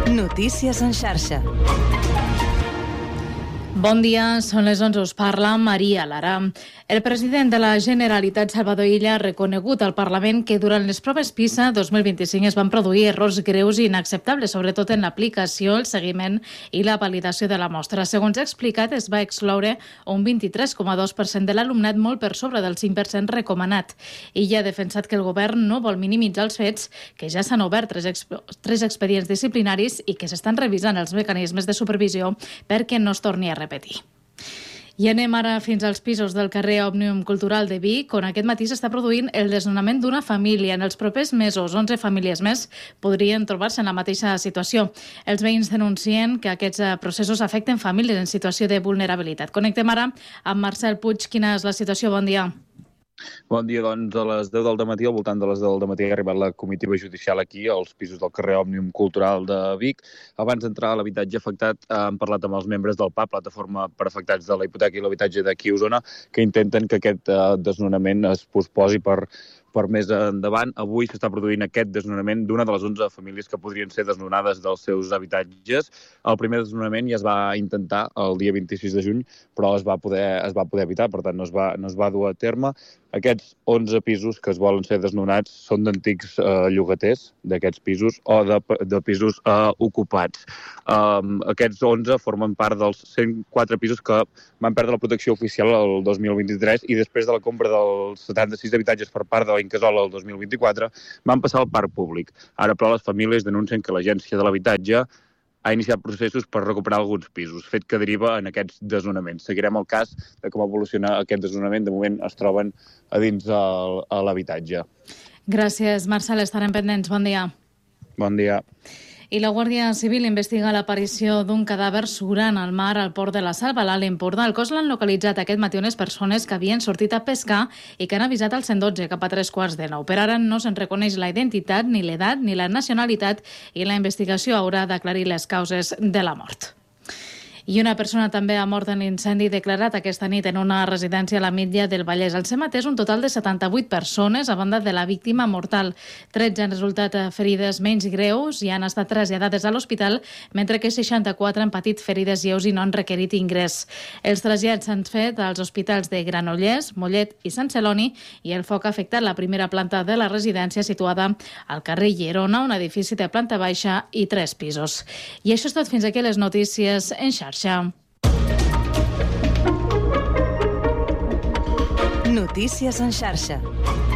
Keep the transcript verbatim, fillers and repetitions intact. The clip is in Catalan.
Notícies en xarxa. Bon dia, són les onze, us parla Maria Lara. El president de la Generalitat, Salvador Illa, ha reconegut al Parlament que durant les proves PISA dos mil vint-i-cinc es van produir errors greus i inacceptables, sobretot en l'aplicació, el seguiment i la validació de la mostra. Segons ha explicat, es va excloure un vint-i-tres coma dos per cent de l'alumnat, molt per sobre del cinc per cent recomanat. Illa ha defensat que el govern no vol minimitzar els fets, que ja s'han obert tres, exp tres expedients disciplinaris i que s'estan revisant els mecanismes de supervisió perquè no es torni a repetir. I anem ara fins als pisos del carrer Òmnium Cultural de Vic, on aquest matí s'està produint el desnonament d'una família. En els propers mesos, onze famílies més podrien trobar-se en la mateixa situació. Els veïns denuncien que aquests processos afecten famílies en situació de vulnerabilitat. Connectem ara amb Marcel Puig. Quina és la situació? Bon dia. Bon dia, doncs a les deu del dematí, al voltant de les deu del dematí, ha arribat la comitiva judicial aquí, als pisos del carrer Òmnium Cultural de Vic. Abans d'entrar a l'habitatge afectat, han parlat amb els membres del P A, Plataforma per Afectats de la Hipoteca i l'Habitatge d'aquí a Osona, que intenten que aquest uh, desnonament es posposi per, per més endavant. Avui s'està produint aquest desnonament d'una de les onze famílies que podrien ser desnonades dels seus habitatges. El primer desnonament ja es va intentar el dia vint-i-sis de juny, però es va poder, es va poder evitar, per tant no es va, no es va dur a terme. Aquests onze pisos que es volen ser desnonats són d'antics eh, llogaters d'aquests pisos o de, de pisos eh, ocupats. Um, aquests onze formen part dels cent quatre pisos que van perdre la protecció oficial el dos mil vint-i-tres i després de la compra dels setanta-sis habitatges per part de l'Incasòl el dos mil vint-i-quatre van passar al parc públic. Ara, però, les famílies denuncien que l'Agència de l'Habitatge ha iniciat processos per recuperar alguns pisos, fet que deriva en aquests desnonaments. Seguirem el cas de com evoluciona aquest desnonament. De moment es troben a dins el, a l'habitatge. Gràcies, Marcel. Estarem pendents. Bon dia. Bon dia. I la Guàrdia Civil investiga l'aparició d'un cadàver surant al mar al port de la Salva, a l'Empordà. El cos l'han localitzat aquest matí unes persones que havien sortit a pescar i que han avisat al cent dotze cap a tres quarts de nou. Per ara no se'n reconeix la identitat, ni l'edat, ni la nacionalitat i la investigació haurà d'aclarir les causes de la mort. I una persona també ha mort en l'incendi declarat aquesta nit en una residència a la Mitja del Vallès. Al SEMAT és un total de setanta-vuit persones, a banda de la víctima mortal. tretze han resultat ferides menys greus i han estat traslladades a l'hospital, mentre que seixanta-quatre han patit ferides lleus i no han requerit ingrés. Els trasllats s'han fet als hospitals de Granollers, Mollet i Sant Celoni i el foc ha afectat la primera planta de la residència situada al carrer Llerona, un edifici de planta baixa i tres pisos. I això és tot, fins aquí les notícies en xarxa. Notícies en xarxa.